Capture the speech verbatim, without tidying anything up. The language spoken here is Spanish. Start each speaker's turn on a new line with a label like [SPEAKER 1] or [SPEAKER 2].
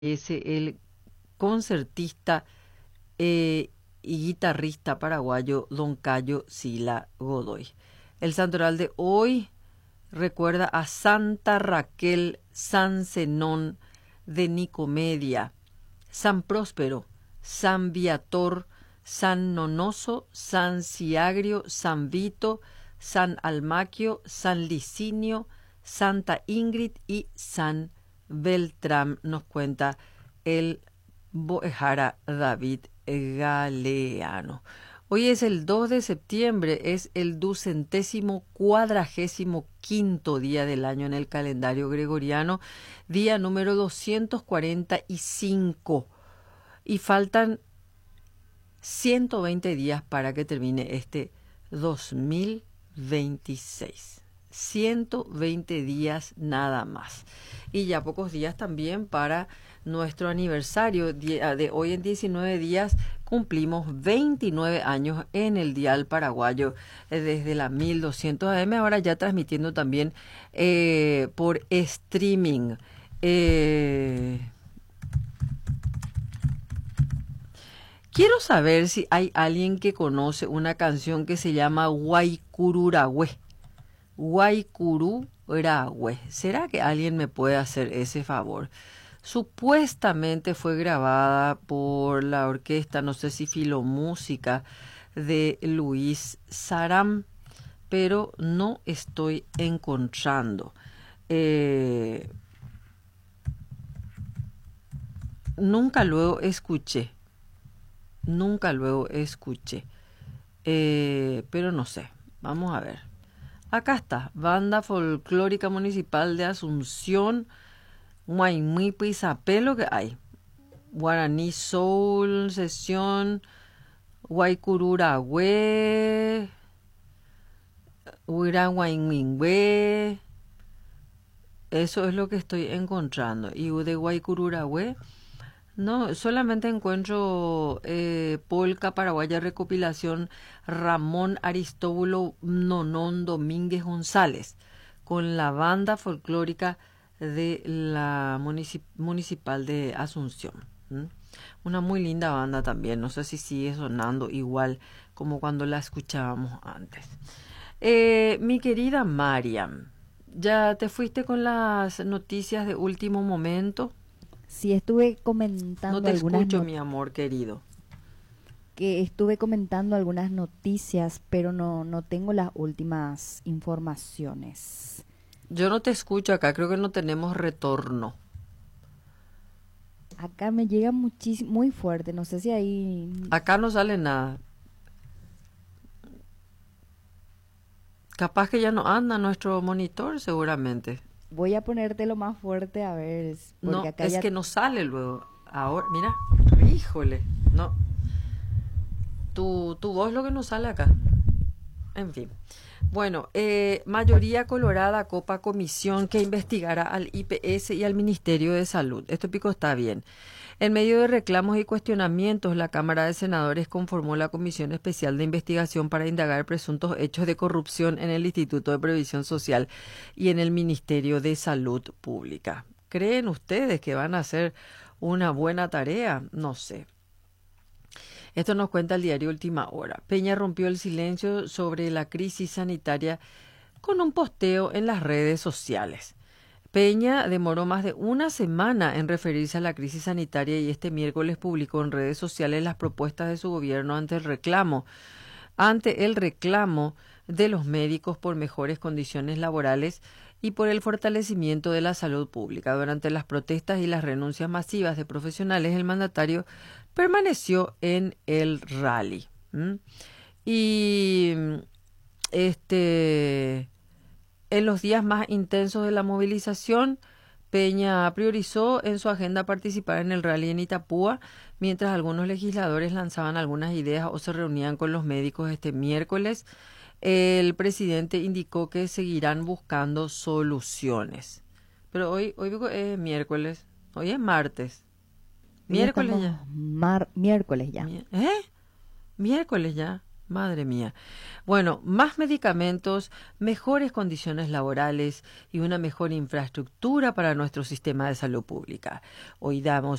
[SPEAKER 1] es el concertista eh, y guitarrista paraguayo Don Cayo Sila Godoy. El santoral de hoy recuerda a Santa Raquel, San Zenón de Nicomedia, San Próspero, San Viator, San Nonoso, San Ciagrio, San Vito, San Almaquio, San Licinio, Santa Ingrid y San Beltrán, nos cuenta el Boejara David Galeano. Hoy es el dos de septiembre, es el ducentésimo cuadragésimo quinto día del año en el calendario gregoriano, día número doscientos cuarenta y cinco, y faltan ciento veinte días para que termine este dos mil veintiséis. ciento veinte días nada más. Y ya pocos días también para nuestro aniversario. De hoy en diecinueve días cumplimos veintinueve años en el dial paraguayo desde la mil doscientos A M, ahora ya transmitiendo también eh, por streaming. Eh, quiero saber si hay alguien que conoce una canción que se llama Guaycururahue. Guaycururahue. ¿Será que alguien me puede hacer ese favor? Supuestamente fue grabada por la orquesta, no sé si Filomúsica, de Luis Saram, pero no estoy encontrando. Eh, nunca luego escuché, nunca luego escuché, eh, pero no sé, vamos a ver. Acá está, Banda Folclórica Municipal de Asunción, Guaymipo y Zapelo que hay. Guaraní Soul, Sesión, Guaycururahue, Huiraguaymingüe. Eso es lo que estoy encontrando. Y de Guaycururahue, no, solamente encuentro eh, Polka Paraguaya Recopilación Ramón Aristóbulo Nonón Domínguez González, con la Banda Folclórica de la municip municipal de Asunción. ¿Mm? Una muy linda banda también, no sé si sigue sonando igual como cuando la escuchábamos antes. Eh, mi querida Mariam, ¿ya te fuiste con las noticias de último momento?
[SPEAKER 2] Sí, estuve comentando
[SPEAKER 1] No te
[SPEAKER 2] algunas
[SPEAKER 1] escucho,
[SPEAKER 2] not-
[SPEAKER 1] mi amor querido.
[SPEAKER 2] que estuve comentando algunas noticias, pero no, no tengo las últimas informaciones.
[SPEAKER 1] Yo no te escucho acá, creo que no tenemos retorno.
[SPEAKER 2] Acá me llega muchísimo, muy fuerte, no sé si ahí...
[SPEAKER 1] Acá no sale nada. Capaz que ya no anda nuestro monitor, seguramente.
[SPEAKER 2] Voy a ponértelo más fuerte a ver, es- porque
[SPEAKER 1] No,
[SPEAKER 2] acá
[SPEAKER 1] es
[SPEAKER 2] ya...
[SPEAKER 1] que no sale luego. Ahora, mira, híjole, no. Tu, tu voz lo que no sale acá. En fin. Bueno, eh, mayoría colorada copa comisión que investigará al I P S y al Ministerio de Salud. Esto pico está bien. En medio de reclamos y cuestionamientos, la Cámara de Senadores conformó la Comisión Especial de Investigación para indagar presuntos hechos de corrupción en el Instituto de Previsión Social y en el Ministerio de Salud Pública. ¿Creen ustedes que van a hacer una buena tarea? No sé. Esto nos cuenta el diario Última Hora. Peña rompió el silencio sobre la crisis sanitaria con un posteo en las redes sociales. Peña demoró más de una semana en referirse a la crisis sanitaria y este miércoles publicó en redes sociales las propuestas de su gobierno ante el reclamo, ante el reclamo de los médicos por mejores condiciones laborales y por el fortalecimiento de la salud pública. Durante las protestas y las renuncias masivas de profesionales, el mandatario permaneció en el rally. ¿Mm? Y este, en los días más intensos de la movilización, Peña priorizó en su agenda participar en el rally en Itapúa, mientras algunos legisladores lanzaban algunas ideas o se reunían con los médicos este miércoles. El presidente indicó que seguirán buscando soluciones. Pero hoy, hoy es miércoles, hoy es martes.
[SPEAKER 2] Hoy ya
[SPEAKER 1] Miércoles
[SPEAKER 2] estamos
[SPEAKER 1] ya.
[SPEAKER 2] mar- miércoles ya.
[SPEAKER 1] Mi- ¿Eh? Miércoles ya. Madre mía. Bueno, más medicamentos, mejores condiciones laborales y una mejor infraestructura para nuestro sistema de salud pública. Hoy damos